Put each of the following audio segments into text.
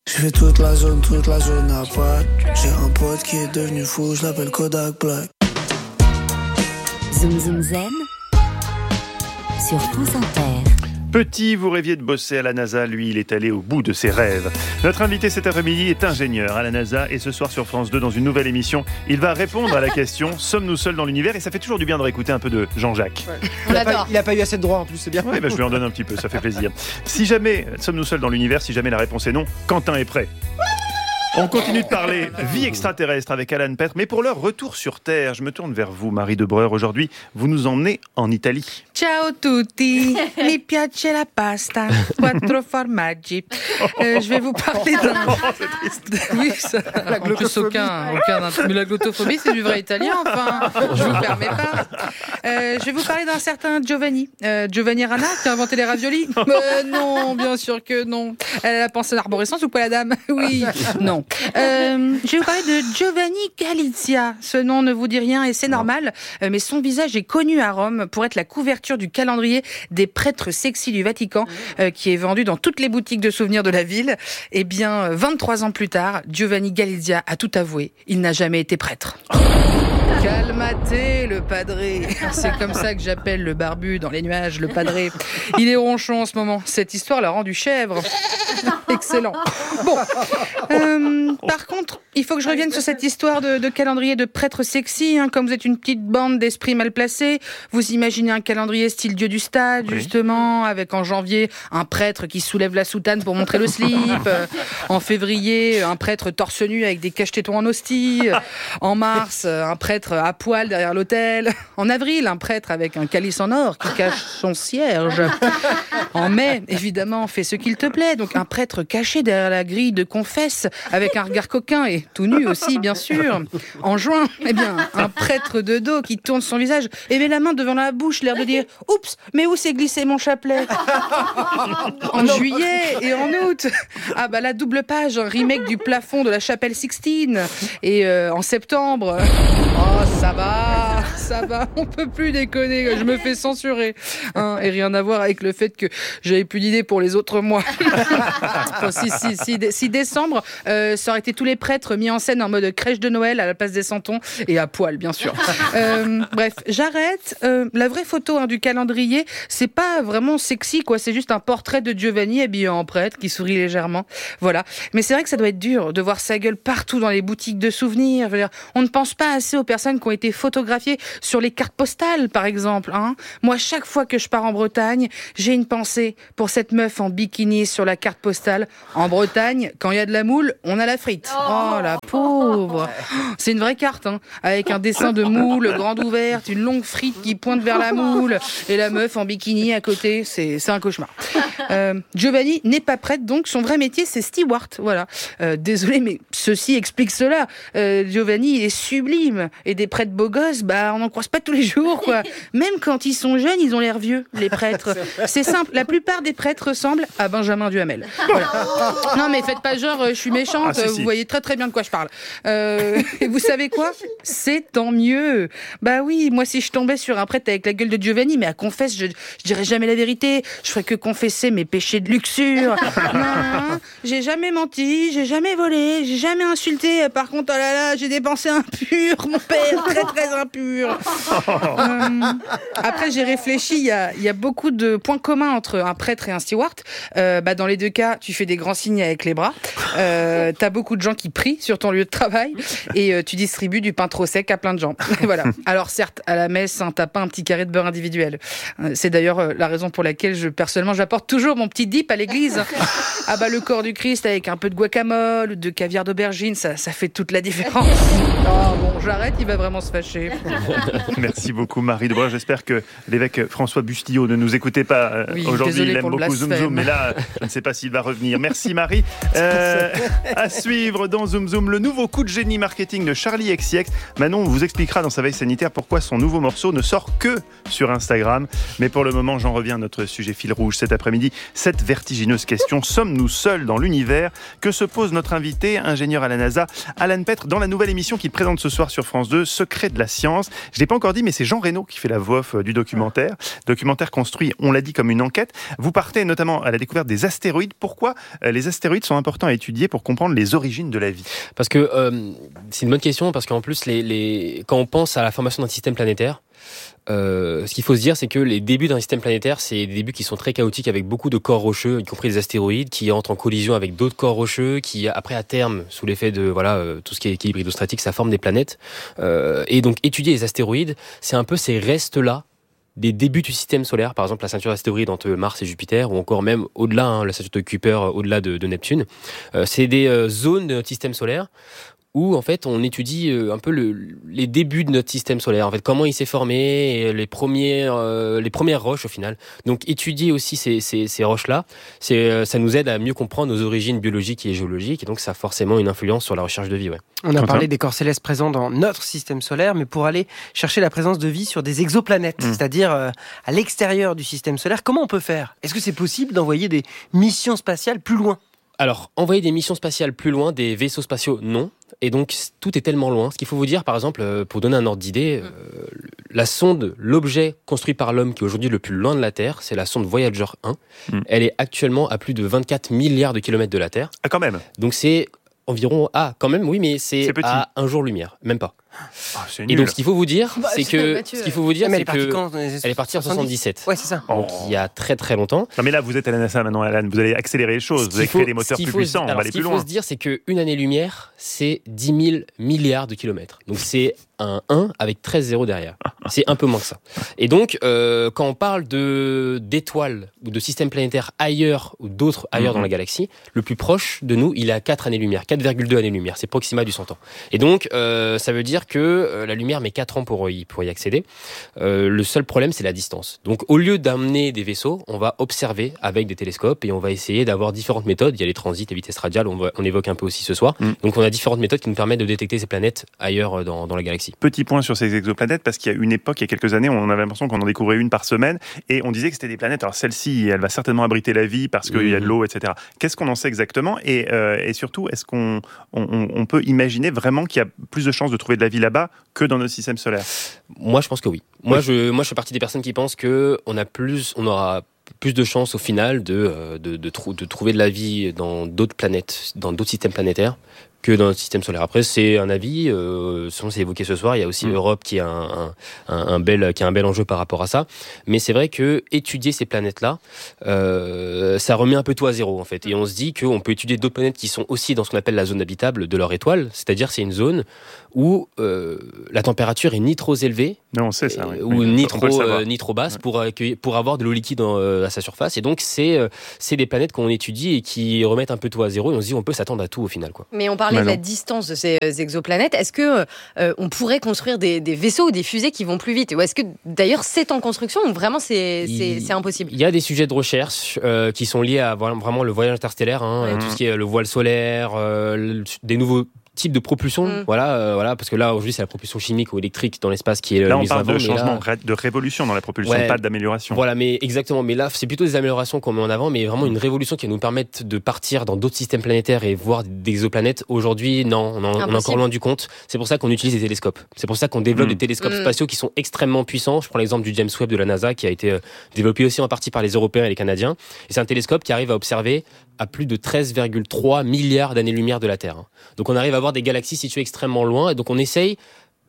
Je fais toute la zone à Pâques. J'ai un pote qui est devenu fou, je l'appelle Kodak Black. Zoom Zoom Zen sur France Inter. Petit, vous rêviez de bosser à la NASA, lui, il est allé au bout de ses rêves. Notre invité cet après-midi est ingénieur à la NASA et ce soir sur France 2, dans une nouvelle émission, il va répondre à la question « Sommes-nous seuls dans l'univers ?» Et ça fait toujours du bien de réécouter un peu de Jean-Jacques. Ouais. Il n'a pas eu assez de droits en plus, c'est bien. Oui, je lui en donne un petit peu, ça fait plaisir. Si jamais sommes-nous seuls dans l'univers, si jamais la réponse est non, Quentin est prêt. On continue de parler vie extraterrestre avec Alan Petre, mais pour leur retour sur Terre, je me tourne vers vous, Marie de Breur. Aujourd'hui, vous nous emmenez en Italie. Ciao tutti, mi piace la pasta, 4 formaggi. Je vais vous parler d'un... C'est triste. Oui, ça... La glottophobie. Mais la glottophobie, c'est du vrai italien, enfin. Je vous permets pas. Je vais vous parler d'un certain Giovanni. Giovanni Rana, qui a inventé les raviolis. Non, bien sûr que non. Elle a la pensée d'arborescence ou quoi, la dame? Oui, non. Je vais vous parler de Giovanni Galizia. Ce nom ne vous dit rien et c'est normal, mais son visage est connu à Rome pour être la couverture du calendrier des prêtres sexy du Vatican, qui est vendu dans toutes les boutiques de souvenirs de la ville. Eh bien, 23 ans plus tard, Giovanni Galizia a tout avoué. Il n'a jamais été prêtre. Calmate, le padré. C'est comme ça que j'appelle le barbu dans les nuages, le padré. Il est ronchon en ce moment. Cette histoire l'a rendu chèvre. Excellent. Bon. Par contre, il faut que je revienne sur cette histoire de calendrier de prêtres sexy. Comme vous êtes une petite bande d'esprits mal placés, vous imaginez un calendrier style Dieu du stade, justement, avec en janvier un prêtre qui soulève la soutane pour montrer le slip. En février, un prêtre torse nu avec des cache-tétons en hostie. En mars, un prêtre à poil derrière l'autel. En avril, un prêtre avec un calice en or qui cache son cierge. En mai, évidemment, fais ce qu'il te plaît. Donc un prêtre caché derrière la grille de confesse avec un regard coquin et tout nu aussi, bien sûr. En juin, eh bien, un prêtre de dos qui tourne son visage et met la main devant la bouche, l'air de dire « Oups, mais où s'est glissé mon chapelet ?» En juillet et en août, la double page, un remake du plafond de la chapelle Sixtine. Et en septembre... Oh, ça va, on peut plus déconner, je me fais censurer. Et rien à voir avec le fait que j'avais plus d'idées pour les autres mois. Si décembre, ça aurait été tous les prêtres mis en scène en mode crèche de Noël à la place des santons et à poil, bien sûr. Bref, j'arrête. La vraie photo du calendrier, c'est pas vraiment sexy, quoi. C'est juste un portrait de Giovanni habillé en prêtre qui sourit légèrement. Voilà. Mais c'est vrai que ça doit être dur de voir sa gueule partout dans les boutiques de souvenirs. Je veux dire, on ne pense pas assez aux personnes qui ont été photographiées sur les cartes postales, par exemple. Moi, chaque fois que je pars en Bretagne, j'ai une pensée pour cette meuf en bikini sur la carte postale. En Bretagne, quand il y a de la moule, on a la frite. Oh, la pauvre. C'est une vraie carte, avec un dessin de moule grande ouverte, une longue frite qui pointe vers la moule, et la meuf en bikini à côté. C'est un cauchemar. Giovanni n'est pas prêtre, donc son vrai métier, c'est steward. Voilà. Désolé, mais ceci explique cela. Giovanni, il est sublime. Et des prêtres beaux gosses, on n'en croise pas tous les jours, quoi. Même quand ils sont jeunes, ils ont l'air vieux, les prêtres. C'est simple, la plupart des prêtres ressemblent à Benjamin Duhamel. Voilà. Non, mais faites pas genre, je suis méchante, vous voyez très très bien de quoi je parle. Et vous savez quoi ? C'est tant mieux. Bah oui, moi si je tombais sur un prêtre avec la gueule de Giovanni, mais à confesse, je dirais jamais la vérité. Je ferais que confesser mes péchés de luxure. Non, j'ai jamais menti, j'ai jamais volé, j'ai jamais insulté. Par contre, oh là là, j'ai des pensées impures, mon père, très très impur. Après, j'ai réfléchi, il y a beaucoup de points communs entre un prêtre et un steward. Dans les deux cas, tu fais des grands signes avec les bras. T'as beaucoup de gens qui prient sur ton lieu de travail et tu distribues du pain trop sec à plein de gens. Voilà. Alors certes, à la messe, t'as pas un petit carré de beurre individuel. C'est d'ailleurs la raison pour laquelle personnellement, j'apporte toujours mon petit dip à l'église. Le corps du Christ avec un peu de guacamole ou de caviar d'aubergine, ça fait toute la différence. J'arrête, il va vraiment se fâcher. Merci beaucoup Marie de Breur. J'espère que l'évêque François Bustillo ne nous écoutait pas aujourd'hui. Il aime beaucoup Zoom Zoom, mais là, je ne sais pas s'il va revenir. Merci Marie. À suivre dans Zoom Zoom, le nouveau coup de génie marketing de Charli XCX. Manon vous expliquera dans sa veille sanitaire pourquoi son nouveau morceau ne sort que sur Instagram. Mais pour le moment, j'en reviens à notre sujet fil rouge cet après-midi. Cette vertigineuse question, sommes-nous seuls dans l'univers ? Que se pose notre invité, ingénieur à la NASA, Alan Petre, dans la nouvelle émission qu'il présente ce soir sur France 2, Secret de la science. Je ne l'ai pas encore dit, mais c'est Jean Reno qui fait la voix off du documentaire. Documentaire construit, on l'a dit, comme une enquête. Vous partez notamment à la découverte des astéroïdes. Pourquoi les astéroïdes sont importants à étudier étudier pour comprendre les origines de la vie? Parce que c'est une bonne question, parce qu'en plus, quand on pense à la formation d'un système planétaire, ce qu'il faut se dire, c'est que les débuts d'un système planétaire, c'est des débuts qui sont très chaotiques, avec beaucoup de corps rocheux, y compris des astéroïdes, qui entrent en collision avec d'autres corps rocheux, qui après, à terme, sous l'effet de tout ce qui est équilibre hydrostatique, ça forme des planètes. Et donc étudier les astéroïdes, c'est un peu ces restes-là des débuts du système solaire, par exemple la ceinture d'astéroïdes entre Mars et Jupiter, ou encore même au-delà, la ceinture de Kuiper, au-delà de Neptune. C'est des zones de notre système solaire où en fait on étudie un peu les débuts de notre système solaire, en fait comment il s'est formé, et les premières roches au final. Donc étudier aussi ces roches-là, ça nous aide à mieux comprendre nos origines biologiques et géologiques, et donc ça a forcément une influence sur la recherche de vie. Ouais. On a parlé des corps célestes présents dans notre système solaire, mais pour aller chercher la présence de vie sur des exoplanètes, c'est-à-dire à l'extérieur du système solaire, comment on peut faire? Est-ce que c'est possible d'envoyer des missions spatiales plus loin? Alors, envoyer des missions spatiales plus loin, des vaisseaux spatiaux, non. Et donc, tout est tellement loin. Ce qu'il faut vous dire, par exemple, pour donner un ordre d'idée, la sonde, l'objet construit par l'homme qui est aujourd'hui le plus loin de la Terre, c'est la sonde Voyager 1. Elle est actuellement à plus de 24 milliards de kilomètres de la Terre. Ah, quand même. Donc, c'est environ... Ah, quand même, oui, mais c'est à un jour-lumière, même pas. Ah, c'est nul. Et donc, ce qu'il faut vous dire, c'est que... Elle est partie en 77. Ouais, c'est ça. Donc, il y a très très longtemps. Non, mais là, vous êtes à la NASA maintenant, Alan. Vous allez accélérer les choses. Vous allez créer des moteurs plus puissants. On va aller plus loin. Ce qu'il faut se dire, c'est qu'une année-lumière, c'est 10 000 milliards de kilomètres. Donc, c'est un 1 avec 13 zéros derrière. C'est un peu moins que ça. Et donc, quand on parle d'étoiles ou de systèmes planétaires ailleurs ou d'autres ailleurs dans la galaxie, le plus proche de nous, il est à 4 années-lumière, 4,2 années-lumière. C'est Proxima du Centaure. Et donc, ça veut dire que la lumière met 4 ans pour y accéder. Le seul problème, c'est la distance. Donc, au lieu d'amener des vaisseaux, on va observer avec des télescopes et on va essayer d'avoir différentes méthodes. Il y a les transits, les vitesses radiales, on évoque un peu aussi ce soir. Donc, on a différentes méthodes qui nous permettent de détecter ces planètes ailleurs dans la galaxie. Petit point sur ces exoplanètes, parce qu'il y a une époque, il y a quelques années, on avait l'impression qu'on en découvrait une par semaine, et on disait que c'était des planètes. Alors celle-ci, elle va certainement abriter la vie parce qu'il y a de l'eau, etc. Qu'est-ce qu'on en sait exactement, et surtout, est-ce qu'on peut imaginer vraiment qu'il y a plus de chances de trouver de la vie là-bas que dans notre système solaire? Moi, je pense que oui. Moi, je fais partie des personnes qui pensent que on aura plus de chances au final de trouver de la vie dans d'autres planètes, dans d'autres systèmes planétaires, que dans notre système solaire. Après, c'est un avis, c'est évoqué ce soir, il y a aussi Europe qui a un bel enjeu par rapport à ça. Mais c'est vrai que étudier ces planètes-là, ça remet un peu tout à zéro, en fait. Et on se dit qu'on peut étudier d'autres planètes qui sont aussi dans ce qu'on appelle la zone habitable de leur étoile, c'est-à-dire c'est une zone où la température est ni trop élevée, on sait ça, ou ni trop basse pour avoir de l'eau liquide à sa surface. Et donc, c'est des planètes qu'on étudie et qui remettent un peu tout à zéro, et on se dit on peut s'attendre à tout au final, quoi. Mais on parlait de la distance de ces exoplanètes. Est-ce que on pourrait construire des vaisseaux ou des fusées qui vont plus vite? Ou est-ce que d'ailleurs c'est en construction ou vraiment c'est impossible? Il y a des sujets de recherche qui sont liés à vraiment le voyage interstellaire, tout ce qui est le voile solaire, des nouveaux type de propulsion, voilà, parce que là aujourd'hui c'est la propulsion chimique ou électrique dans l'espace qui est là on parle de changement, de révolution dans la propulsion, pas d'amélioration. Voilà, mais exactement, mais là c'est plutôt des améliorations qu'on met en avant, mais vraiment une révolution qui va nous permettre de partir dans d'autres systèmes planétaires et voir des exoplanètes. Aujourd'hui, non, on est encore loin du compte. C'est pour ça qu'on utilise des télescopes. C'est pour ça qu'on développe des télescopes spatiaux qui sont extrêmement puissants. Je prends l'exemple du James Webb de la NASA qui a été développé aussi en partie par les Européens et les Canadiens. Et c'est un télescope qui arrive à observer à plus de 13,3 milliards d'années-lumière de la Terre. Donc on arrive à voir des galaxies situées extrêmement loin, et donc on essaye...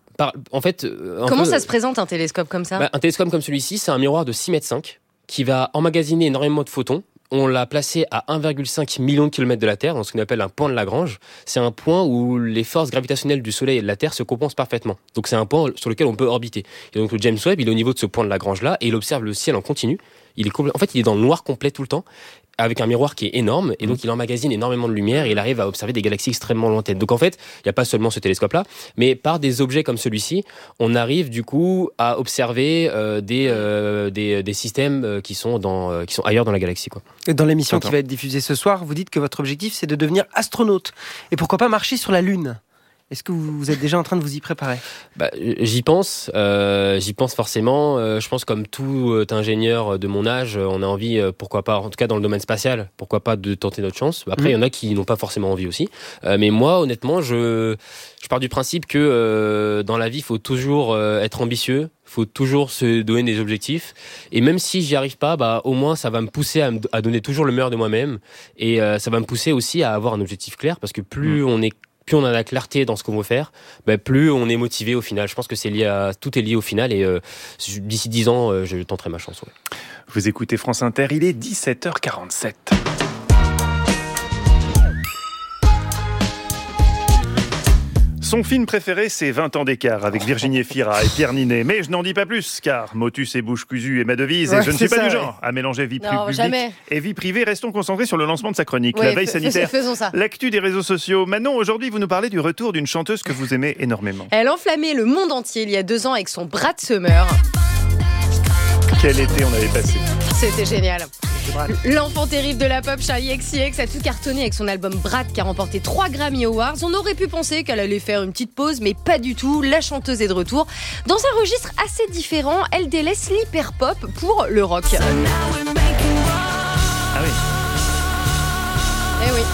Comment ça se présente un télescope comme ça? Un télescope comme celui-ci, c'est un miroir de 6,5 mètres qui va emmagasiner énormément de photons. On l'a placé à 1,5 million de kilomètres de la Terre, dans ce qu'on appelle un point de Lagrange. C'est un point où les forces gravitationnelles du Soleil et de la Terre se compensent parfaitement. Donc c'est un point sur lequel on peut orbiter. Et donc le James Webb, il est au niveau de ce point de Lagrange-là, et il observe le ciel en continu. Il est dans le noir complet tout le temps, avec un miroir qui est énorme, et donc il emmagasine énormément de lumière, et il arrive à observer des galaxies extrêmement lointaines. Donc en fait, il n'y a pas seulement ce télescope-là, mais par des objets comme celui-ci, on arrive du coup à observer des systèmes qui sont ailleurs dans la galaxie, quoi. Et dans l'émission qui va être diffusée ce soir, vous dites que votre objectif c'est de devenir astronaute. Et pourquoi pas marcher sur la Lune? Est-ce que vous êtes déjà en train de vous y préparer? J'y pense forcément. Je pense comme tout ingénieur de mon âge, on a envie, pourquoi pas, en tout cas dans le domaine spatial, pourquoi pas de tenter notre chance. Après, il y en a qui n'ont pas forcément envie aussi. Mais moi, honnêtement, je pars du principe que dans la vie, il faut toujours être ambitieux. faut toujours se donner des objectifs. Et même si j'y arrive pas, au moins ça va me pousser à donner toujours le meilleur de moi-même. Et ça va me pousser aussi à avoir un objectif clair, parce que plus on a la clarté dans ce qu'on veut faire, plus on est motivé au final. Je pense que tout est lié au final, et d'ici 10 ans, je tenterai ma chance. Ouais. Vous écoutez France Inter, il est 17h47. Son film préféré, c'est 20 ans d'écart, avec Virginie Efira et Pierre Ninet. Mais je n'en dis pas plus, car motus et bouche cousue est ma devise, et je ne suis pas du genre à mélanger vie publique et vie privée. Restons concentrés sur le lancement de sa chronique, la veille sanitaire, l'actu des réseaux sociaux. Manon, aujourd'hui, vous nous parlez du retour d'une chanteuse que vous aimez énormément. Elle enflammait le monde entier il y a 2 ans avec son Brad Summer. Quel été on avait passé. C'était génial. L'enfant terrible de la pop, Charli XCX, a tout cartonné avec son album Brat, qui a remporté 3 Grammy Awards. On aurait pu penser qu'elle allait faire une petite pause, mais pas du tout. La chanteuse est de retour. Dans un registre assez différent, elle délaisse l'hyper-pop pour le rock. Ah oui. Eh oui.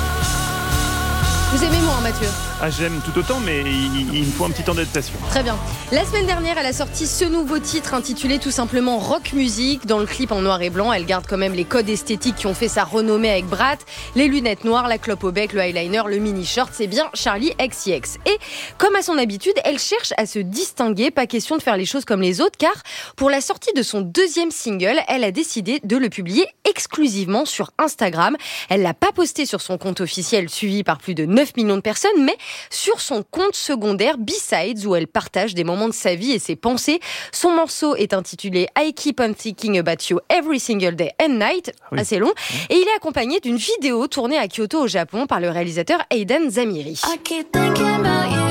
Vous aimez moins, Mathieu? Ah, j'aime tout autant, mais il me faut un petit temps d'adaptation. Très bien. La semaine dernière, elle a sorti ce nouveau titre intitulé tout simplement Rock Music. Dans le clip en noir et blanc, elle garde quand même les codes esthétiques qui ont fait sa renommée avec Brat. Les lunettes noires, la clope au bec, le eyeliner, le mini-short, c'est bien Charli XCX. Et comme à son habitude, elle cherche à se distinguer. Pas question de faire les choses comme les autres, car pour la sortie de son 2e single, elle a décidé de le publier exclusivement sur Instagram. Elle l'a pas posté sur son compte officiel suivi par plus de 9 millions de personnes, mais sur son compte secondaire B-Sides, où elle partage des moments de sa vie et ses pensées. Son morceau est intitulé I Keep on Thinking About You Every Single Day and Night, assez long, et il est accompagné d'une vidéo tournée à Kyoto au Japon par le réalisateur Aidan Zamiri. I keep thinking about you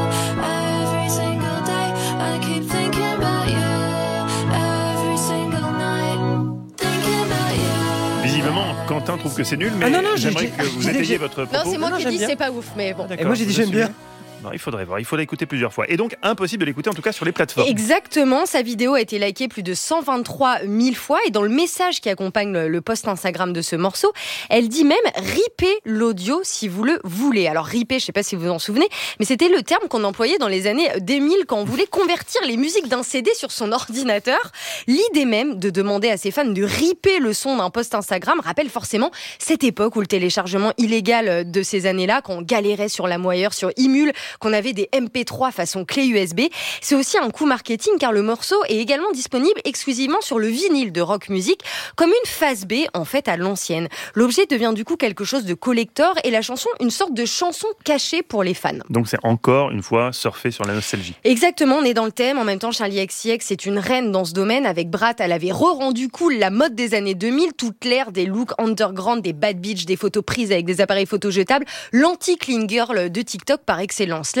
every single day. I keep thinking about you every single night. Thinking about you. Visiblement, Quentin trouve que c'est nul, mais j'aimerais que vous étayiez votre propos. Non, c'est moi qui dis c'est pas ouf, mais bon. Et moi j'ai dit j'aime bien. Non, il faudrait voir, il faut l'écouter plusieurs fois. Et donc, impossible de l'écouter en tout cas sur les plateformes. Exactement, sa vidéo a été likée plus de 123 000 fois et dans le message qui accompagne le post Instagram de ce morceau, elle dit même « ripper l'audio si vous le voulez ». Alors ripper, je ne sais pas si vous vous en souvenez, mais c'était le terme qu'on employait dans les années 2000 quand on voulait convertir les musiques d'un CD sur son ordinateur. L'idée même de demander à ses fans de ripper le son d'un post Instagram rappelle forcément cette époque où le téléchargement illégal de ces années-là, quand on galérait sur LimeWire, sur Emule, qu'on avait des MP3 façon clé USB. C'est aussi un coup marketing car le morceau est également disponible exclusivement sur le vinyle de Rock Music comme une phase B en fait à l'ancienne. L'objet devient du coup quelque chose de collector et la chanson une sorte de chanson cachée pour les fans. Donc c'est encore une fois surfer sur la nostalgie. Exactement, on est dans le thème. En même temps, Charli XCX est une reine dans ce domaine. Avec Brat, elle avait re-rendu cool la mode des années 2000, toute l'ère des looks underground, des bad bitch, des photos prises avec des appareils photo jetables, l'anti-clean girl de TikTok par excellence.